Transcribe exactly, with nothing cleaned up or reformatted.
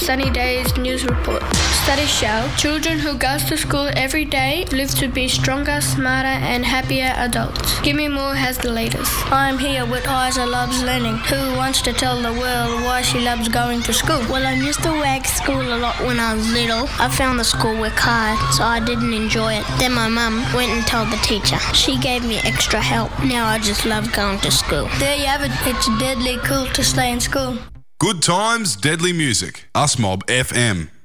Sunny Days News Report. Studies show children who go to school every day live to be stronger, smarter and happier adults. Gimme Moore has the latest. I'm here with Isa Loves Learning, who wants to tell the world why she loves going to school. Well, I used to wag school a lot when I was little. I found the schoolwork hard, so I didn't enjoy it. Then my mum went and told the teacher. She gave me extra help. Now I just love going to school. There you have it. It's deadly cool to stay in school. Good times, deadly music. Us Mob F M.